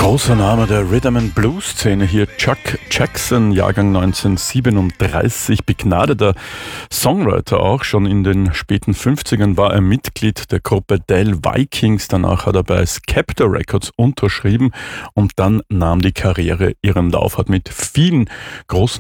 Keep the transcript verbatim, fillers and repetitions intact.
Großer Name der Rhythm and Blues Szene hier, Chuck Jackson, Jahrgang neunzehnhundertsiebenunddreißig, begnadeter Songwriter auch. Schon in den späten fünfzigern war er Mitglied der Gruppe Del Vikings. Danach hat er bei Skepta Records unterschrieben und dann nahm die Karriere ihren Lauf, hat mit vielen großen